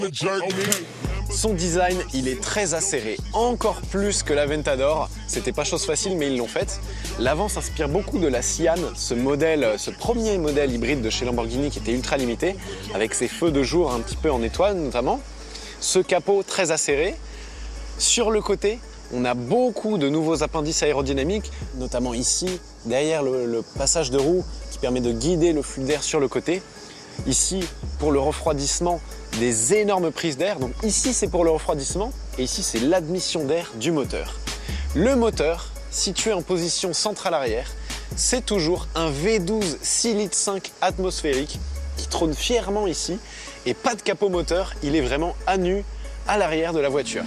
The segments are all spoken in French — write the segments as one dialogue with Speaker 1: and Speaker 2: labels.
Speaker 1: Son design, il est très acéré, encore plus que l'Aventador. C'était pas chose facile, mais ils l'ont faite. L'avant s'inspire beaucoup de la Sian, ce premier modèle hybride de chez Lamborghini qui était ultra limité, avec ses feux de jour un petit peu en étoile notamment. Ce capot très acéré. Sur le côté, on a beaucoup de nouveaux appendices aérodynamiques, notamment ici, derrière le passage de roue qui permet de guider le flux d'air sur le côté. Ici, pour le refroidissement, des énormes prises d'air. Donc ici, c'est pour le refroidissement et ici, c'est l'admission d'air du moteur. Le moteur, situé en position centrale arrière, c'est toujours un V12 6,5 litres atmosphérique qui trône fièrement ici et pas de capot moteur, il est vraiment à nu à l'arrière de la voiture.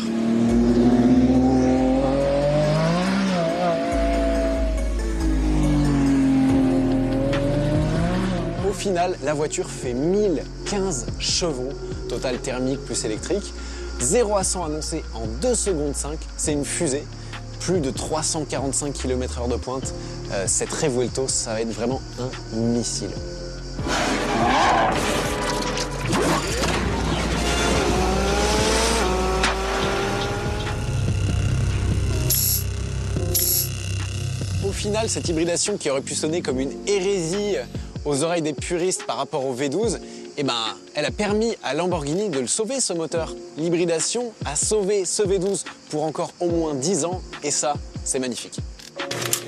Speaker 1: Au final, la voiture fait 1015 chevaux, total thermique plus électrique. 0 à 100 annoncé en 2 secondes 5, c'est une fusée. Plus de 345 km/h de pointe. Cette Revuelto, ça va être vraiment un missile. Au final, cette hybridation qui aurait pu sonner comme une hérésie aux oreilles des puristes par rapport au V12, eh ben, elle a permis à Lamborghini de le sauver, ce moteur. L'hybridation a sauvé ce V12 pour encore au moins 10 ans, et ça, c'est magnifique.